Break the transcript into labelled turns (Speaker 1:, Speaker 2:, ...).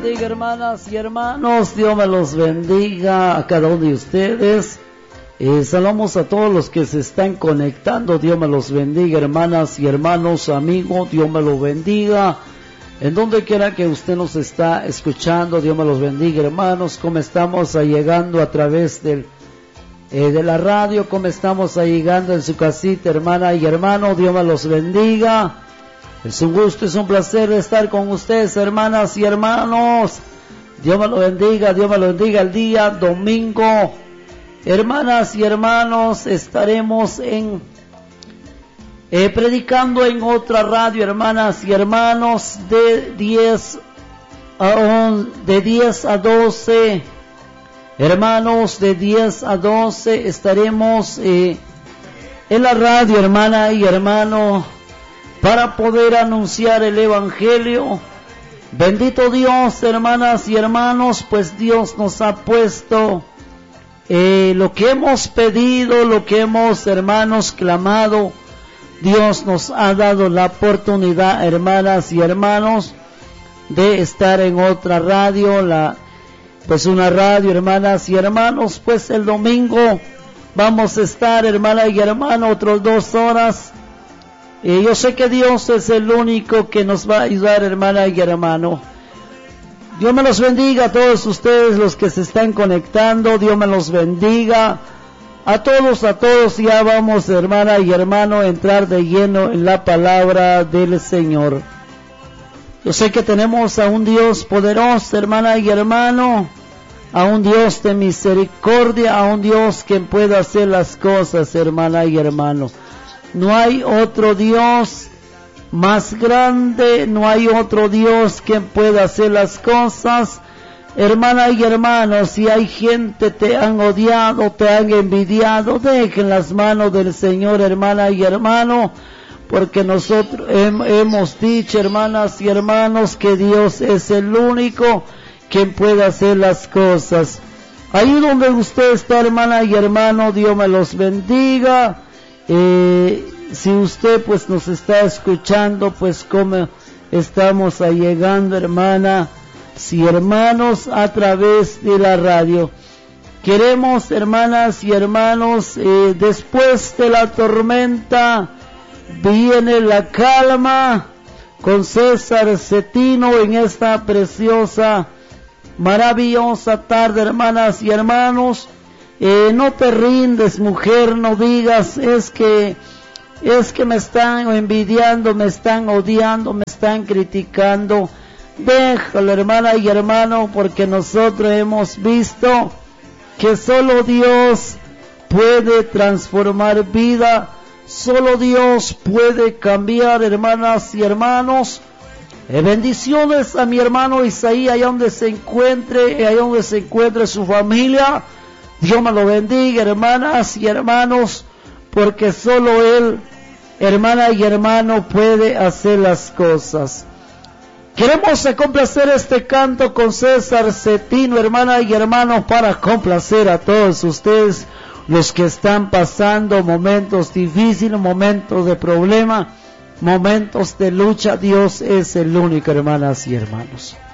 Speaker 1: Diga, hermanas y hermanos, Dios me los bendiga a cada uno de ustedes. Saludamos a todos los que se están conectando. Dios me los bendiga, hermanas y hermanos, amigos. Dios me los bendiga. En donde quiera que usted nos está escuchando, Dios me los bendiga, hermanos. Como estamos llegando a través de la radio, como estamos llegando en su casita, hermana y hermano, Dios me los bendiga. Es un gusto, es un placer estar con ustedes, hermanas y hermanos. Dios me lo bendiga, Dios me lo bendiga. El día domingo, hermanas y hermanos, estaremos predicando en otra radio, hermanas y hermanos, de 10 a 12. Hermanos, de 10 a 12 estaremos en la radio, hermana y hermano, para poder anunciar el Evangelio. Bendito Dios, hermanas y hermanos, pues Dios nos ha puesto lo que hemos pedido, lo que hemos, hermanos, clamado. Dios nos ha dado la oportunidad, hermanas y hermanos, de estar en otra radio, pues una radio, hermanas y hermanos. Pues el domingo vamos a estar, hermana y hermano, otras 2 horas. Yo sé que Dios es el único que nos va a ayudar, hermana y hermano. Dios me los bendiga a todos ustedes los que se están conectando. Dios me los bendiga a todos. Ya vamos, hermana y hermano, a entrar de lleno en la palabra del Señor. Yo sé que tenemos a un Dios poderoso, hermana y hermano, a un Dios de misericordia, a un Dios que puede hacer las cosas, hermana y hermano. No hay otro Dios más grande, no hay otro Dios que pueda hacer las cosas. Hermana y hermano, si hay gente te han odiado, te han envidiado, dejen las manos del Señor, hermana y hermano, porque nosotros hemos dicho, hermanas y hermanos, que Dios es el único quien puede hacer las cosas. Ahí donde usted está, hermana y hermano, Dios me los bendiga. Si usted pues nos está escuchando, pues como estamos llegando, hermana y hermanos, a través de la radio. Queremos, hermanas y hermanos, después de la tormenta viene la calma, con César Cetino en esta preciosa, maravillosa tarde, hermanas y hermanos. No te rindes, mujer, no digas, es que me están envidiando, me están odiando, me están criticando. Déjalo, hermana y hermano, porque nosotros hemos visto que solo Dios puede transformar vida, solo Dios puede cambiar, hermanas y hermanos. Bendiciones a mi hermano Isaías, allá donde se encuentre su familia. Dios me lo bendiga, hermanas y hermanos, porque solo Él, hermana y hermano, puede hacer las cosas. Queremos complacer este canto con César Cetino, hermana y hermano, para complacer a todos ustedes, los que están pasando momentos difíciles, momentos de problema, momentos de lucha. Dios es el único, hermanas y hermanos.